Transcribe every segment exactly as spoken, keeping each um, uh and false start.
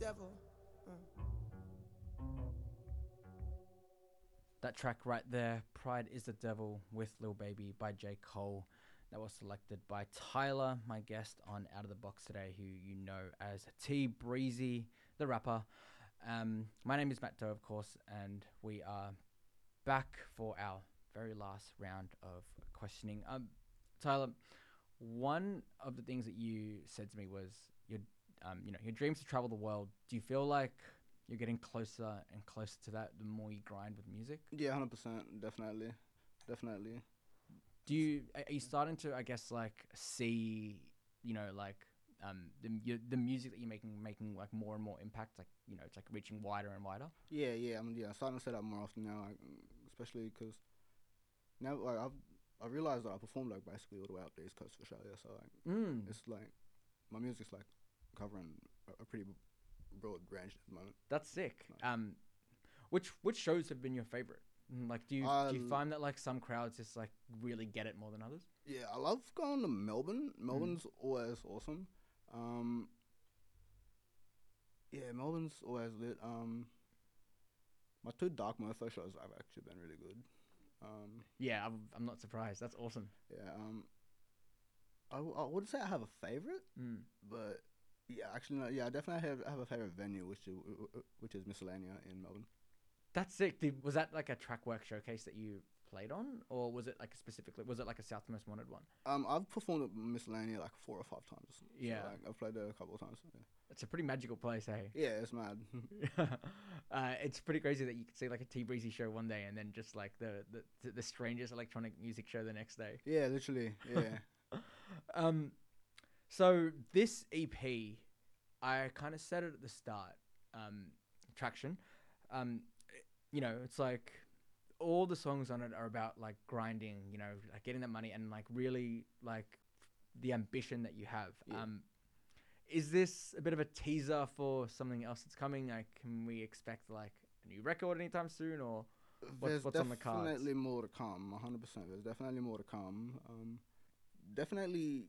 devil. Mm. That track right there, Pride is the Devil with Lil Baby by J. Cole. That was selected by Tyler, my guest on Out of the Box today, who you know as T Breezy, the rapper. Um, my name is Matt Doe, of course, and we are back for our very last round of questioning. Um, Tyler, one of the things that you said to me was your, um, you know, your dreams to travel the world. Do you feel like you're getting closer and closer to that the more you grind with music? Yeah, hundred percent, definitely, definitely. Do you are you starting to, I guess, like see, you know, like um the you, the music that you're making making like more and more impact, like, you know, it's like reaching wider and wider? Yeah, yeah, I'm yeah starting to say that more often now, like, mm, especially because now like I've I realized that I perform like basically all the way up the east coast of Australia, so like Mm, it's like my music's like covering a, a pretty broad range at the moment. that's sick. Like, Um, which which shows have been your favorite? Mm, Like, do you I do you l- find that like some crowds just like really get it more than others? yeah, I love going to Melbourne. Mm. Melbourne's always awesome. Um, yeah, Melbourne's always lit. Um, my two Dark Mofo shows have actually been really good. Um, Yeah, I'm, I'm not surprised. That's awesome. yeah, um, I, w- I wouldn't say I have a favorite, Mm. but yeah, actually, no, yeah, I definitely have, have a favorite venue, which is which is Miscellanea in Melbourne. That's sick. Did, was that like a track work showcase that you played on, or was it like specifically? Was it like a South Most Wanted one? Um, I've performed at Miscellanea like four or five times. Yeah, So like I've played there a couple of times. Yeah, it's a pretty magical place, hey. yeah, it's mad. uh, it's pretty crazy that you could see like a T Breezy show one day and then just like the the the strangest electronic music show the next day. Yeah, literally. Yeah. Um, so this E P, I kind of said it at the start. Um, Traction. Um, you know, it's like all the songs on it are about like grinding. You know, like getting that money and like really like the ambition that you have. Yeah. Um, is this a bit of a teaser for something else that's coming? Like, can we expect like a new record anytime soon, or what's There's what's on the cards? definitely more to come. one hundred percent. There's definitely more to come. Um, definitely,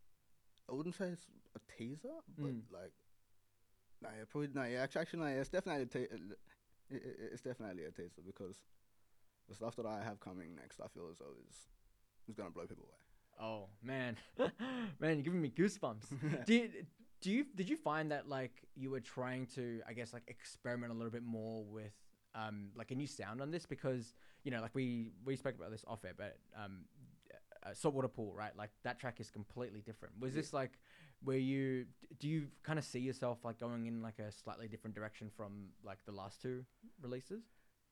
I wouldn't say it's a teaser, but Mm. like, nah, yeah, probably, nah, yeah, actually, actually, nah, yeah, it's definitely a ta- it, it, it's definitely a teaser because the stuff that I have coming next, I feel as though is is gonna blow people away. Oh man, man, you're giving me goosebumps. do you, do you did you find that like you were trying to, I guess, like experiment a little bit more with um like a new sound on this, because you know like we we spoke about this off air, but um uh, Saltwater Pool, right? Like that track is completely different. Was Yeah. this like where you do you kind of see yourself like going in like a slightly different direction from like the last two releases?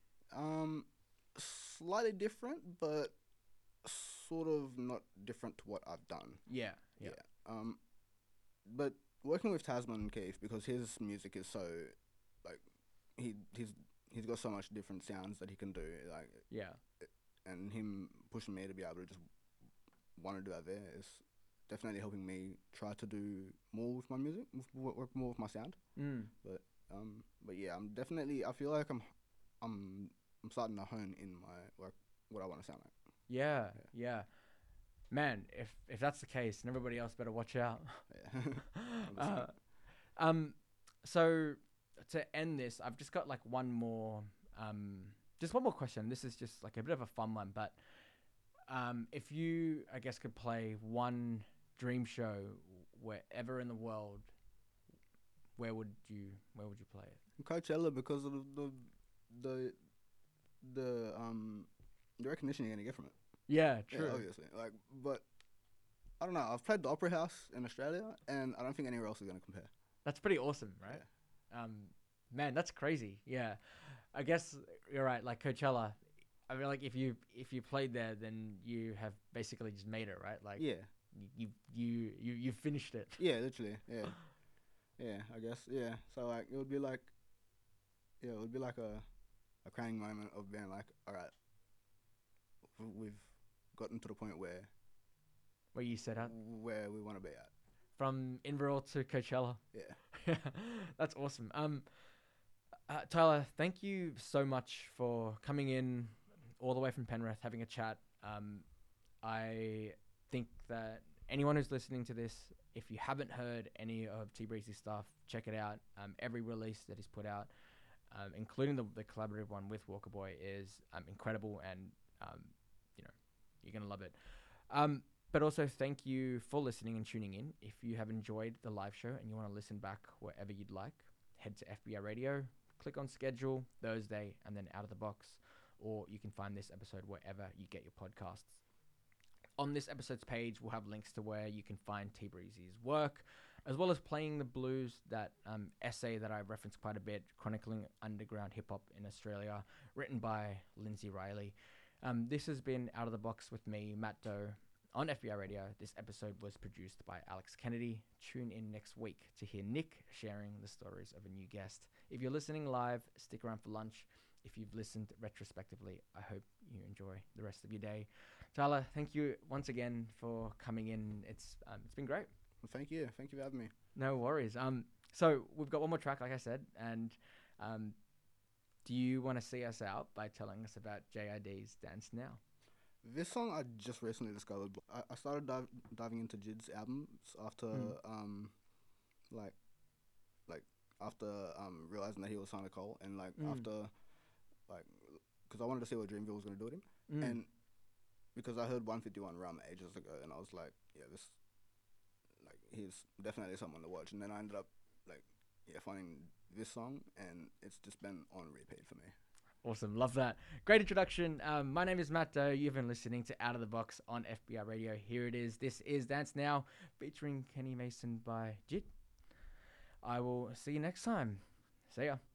Um, slightly different, but sort of not different to what I've done. Yeah, yeah, Yeah. Um, but working with Tasman Keith, because his music is so like he he's he's got so much different sounds that he can do, like, yeah. and him pushing me to be able to just want to do that there is definitely helping me try to do more with my music, with- work more with my sound. Mm. But um, but yeah, I'm definitely I feel like I'm I'm I'm starting to hone in my like what I want to sound like. Yeah, Yeah. yeah. Man, if if that's the case, then everybody else better watch out. Yeah. uh, um, so to end this, I've just got like one more, um, just one more question. This is just like a bit of a fun one, but um, if you, I guess, could play one dream show wherever in the world, where would you, where would you play it? Coachella, because of the the the um the recognition you're gonna get from it. Yeah, Yeah, true. obviously. Like, but I don't know. I've played the Opera House in Australia, and I don't think anywhere else is gonna compare. That's pretty awesome, right? Yeah. Um, man, that's crazy. Yeah, I guess you're right. Like Coachella, I mean, like if you if you played there, then you have basically just made it, right? Like Yeah. you you you you, you finished it. Yeah. Literally. Yeah. Yeah. I guess. Yeah. So like, it would be like, yeah, it would be like a a crowning moment of being like, all right, w- we've gotten to the point where Where you set out where we want to be at. from Inverell to Coachella. Yeah. That's awesome. Um, uh, Tyler, thank you so much for coming in all the way from Penrith, having a chat. Um, I think that anyone who's listening to this if you haven't heard any of T Breezy's stuff, check it out. Um, every release that he's put out, um, including the, the collaborative one with Walker Boy, is um, incredible, and um, you know, you're gonna love it. Um, but also, thank you for listening and tuning in. If you have enjoyed the live show and you want to listen back wherever you'd like, head to F B I Radio, click on schedule Thursday, and then Out of the Box, or you can find this episode wherever you get your podcasts. On this episode's page, we'll have links to where you can find T Breezy's work, as well as Playing the Blues, that um, essay that I referenced quite a bit, chronicling underground hip hop in Australia, written by Lindsay Riley. Um, this has been Out of the Box with me, Matt Doe, on F B I Radio. This episode was produced by Alex Kennedy. Tune in next week to hear Nick sharing the stories of a new guest. If you're listening live, stick around for lunch. If you've listened retrospectively, I hope you enjoy the rest of your day. Tyler, thank you once again for coming in. It's um, it's been great. Well, thank you. Thank you for having me. No worries. Um, so we've got one more track, like I said, and um, do you want to see us out by telling us about J I D's Dance Now? This song I just recently discovered. I, I started dive, diving into Jid's albums after, mm. um, like, like after um realizing that he was signed to Cole, and like mm. after, like, because I wanted to see what Dreamville was gonna do with him, mm. and because I heard one fifty-one Rum ages ago, and I was like, yeah, this, like, he's definitely someone to watch. And then I ended up, like, yeah, finding this song, and it's just been on repeat for me. Awesome. Love that. Great introduction. Um, my name is Matt Doe. You've been listening to Out of the Box on F B I Radio. Here it is. This is Dance Now, featuring Kenny Mason by Jid. I will see you next time. See ya.